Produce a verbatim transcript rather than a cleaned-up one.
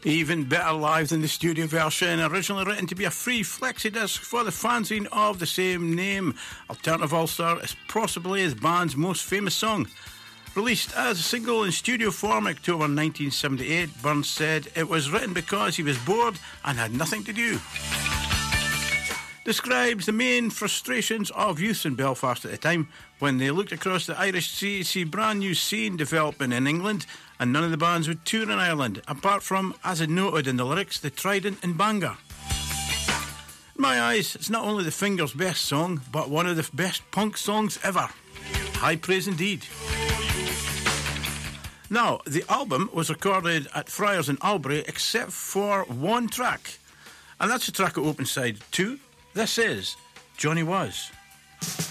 Even better live than the studio version, originally written to be a free flexi-disc for the fanzine of the same name. Alternative All-Star is possibly his band's most famous song. Released as a single in studio form in October nineteen seventy-eight, Burns said it was written because he was bored and had nothing to do. Describes the main frustrations of youth in Belfast at the time when they looked across the Irish Sea to see brand new scene developing in England, and none of the bands would tour in Ireland, apart from, as it noted in the lyrics, the Trident and Bangor. In my eyes, it's not only the Fingers' best song, but one of the best punk songs ever. High praise indeed. Now, the album was recorded at Friars in Albury except for one track, and that's the track at Open Side two. This is Johnny Was.